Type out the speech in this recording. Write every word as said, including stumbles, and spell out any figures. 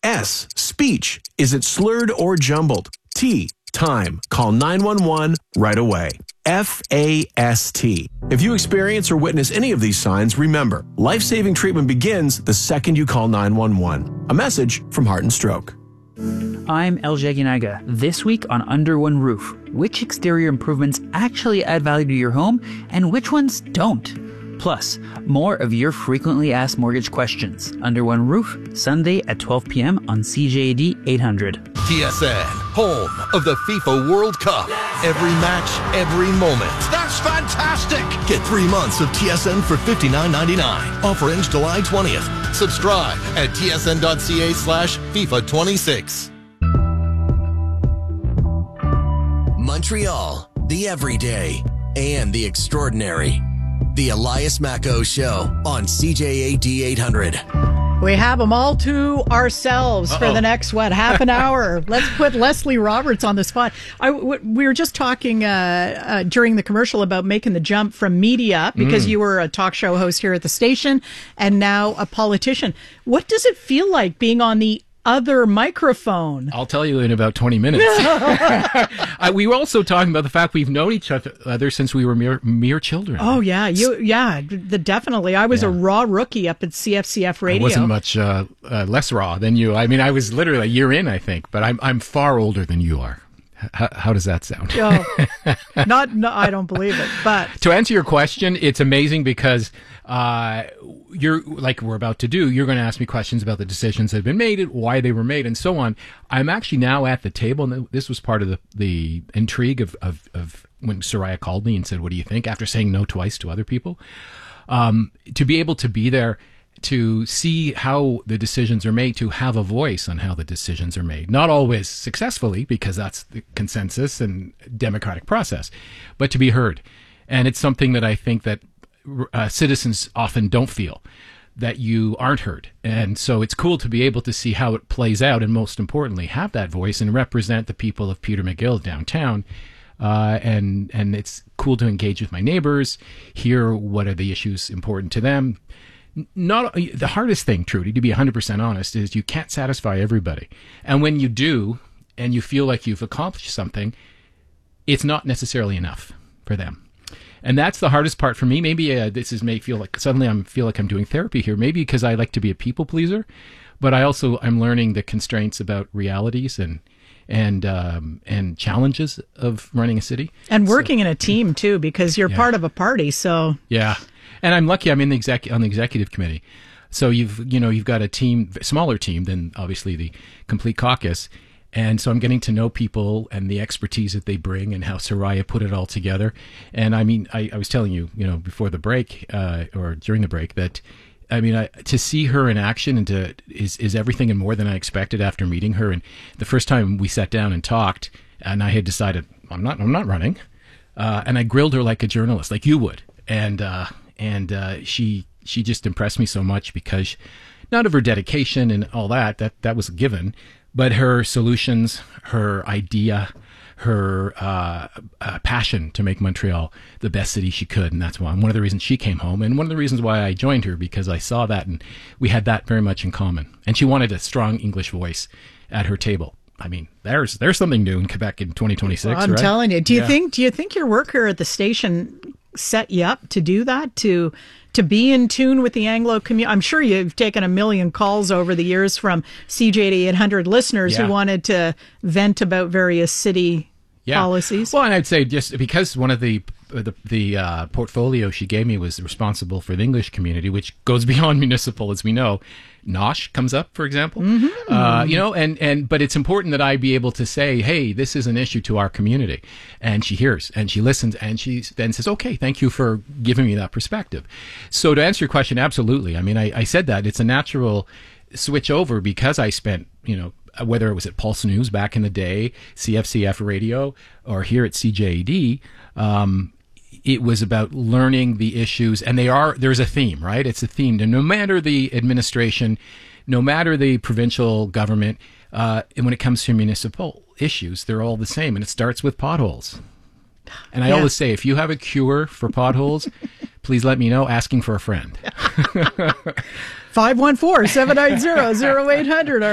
S, speech. Is it slurred or jumbled? T, time. Call nine one one right away. F A S T. If you experience or witness any of these signs, remember, life-saving treatment begins the second you call nine one one. A message from Heart and Stroke. I'm El Jaginaga. This week on Under One Roof, which exterior improvements actually add value to your home and which ones don't? Plus, more of your frequently asked mortgage questions. Under One Roof, Sunday at twelve p.m. on C J A D eight hundred. T S N, home of the FIFA World Cup. Every match, every moment. That's fantastic! Get three months of T S N for fifty-nine ninety-nine. Offer ends July twentieth. Subscribe at tsn.ca slash FIFA 26. Montreal, the everyday and the extraordinary. The Elias Macco Show on C J A D eight hundred. We have them all to ourselves Uh-oh. for the next, what, half an hour. Let's put Leslie Roberts on the spot. I, w- we were just talking uh, uh, during the commercial about making the jump from media, because mm. you were a talk show host here at the station and now a politician. What does it feel like being on the other microphone? I'll tell you in about twenty minutes. uh, we were also talking about the fact we've known each other since we were mere, mere children. Oh, yeah. you Yeah, the, definitely. I was yeah. a raw rookie up at C F C F Radio. I wasn't much uh, uh, less raw than you. I mean, I was literally a year in, I think, but I'm, I'm far older than you are. H- how does that sound? Oh, not, no, I don't believe it. But to answer your question, it's amazing because uh, you're like we're about to do. You're going to ask me questions about the decisions that have been made, why they were made, and so on. I'm actually now at the table, and this was part of the, the intrigue of, of, of when Soraya called me and said, "What do you think?" After saying no twice to other people, um, to be able to be there, to see how the decisions are made, to have a voice on how the decisions are made. Not always successfully, because that's the consensus and democratic process, but to be heard. And it's something that I think that uh, citizens often don't feel, that you aren't heard. And so it's cool to be able to see how it plays out, and most importantly, have that voice and represent the people of Peter McGill downtown. Uh, and, and it's cool to engage with my neighbors, hear what are the issues important to them. Not the hardest thing, Trudy, to be one hundred percent honest, is you can't satisfy everybody. And when you do, and you feel like you've accomplished something, it's not necessarily enough for them. And that's the hardest part for me. Maybe uh, this is may feel like suddenly I feel like I'm doing therapy here. Maybe because I like to be a people pleaser, but I also I'm learning the constraints about realities and and um, and challenges of running a city and working so, in a team too, because you're yeah. part of a party. So yeah. And I'm lucky I'm in the exec on the executive committee. So you've, you know, you've got a team, smaller team than obviously the complete caucus. And so I'm getting to know people and the expertise that they bring and how Soraya put it all together. And I mean, I, I was telling you, you know, before the break uh, or during the break that, I mean, I, to see her in action and to is, is everything and more than I expected after meeting her. And the first time we sat down and talked, and I had decided I'm not, I'm not running. Uh, and I grilled her like a journalist, like you would. And, uh, And uh, she she just impressed me so much because not of her dedication and all that, that, that was a given, but her solutions, her idea, her uh, uh, passion to make Montreal the best city she could. And that's why one of the reasons she came home, and one of the reasons why I joined her, because I saw that and we had that very much in common. And she wanted a strong English voice at her table. I mean, there's there's something new in Quebec in twenty twenty-six. Well, I'm right? telling you. Do you yeah. think do you think your work here at the station set you up to do that, to to be in tune with the Anglo community? I'm sure you've taken a million calls over the years from C J A D eight hundred listeners yeah. who wanted to vent about various city yeah. policies. Well, and I'd say just because one of the the, the uh, portfolio she gave me was responsible for the English community, which goes beyond municipal, as we know. Nosh comes up, for example. Mm-hmm. Uh, you know, and, and but it's important that I be able to say, hey, this is an issue to our community. And she hears and she listens and she then says, okay, thank you for giving me that perspective. So to answer your question, absolutely. I mean, I, I said that. It's a natural switch over because I spent, you know, whether it was at Pulse News back in the day, C F C F Radio, or here at C J A D, um, it was about learning the issues, and they are, there's a theme, right? It's a theme. And no matter the administration, no matter the provincial government, uh, and when it comes to municipal issues, they're all the same. And it starts with potholes. And I yeah. always say, if you have a cure for potholes, please let me know, asking for a friend. five one four, seven nine zero, zero eight hundred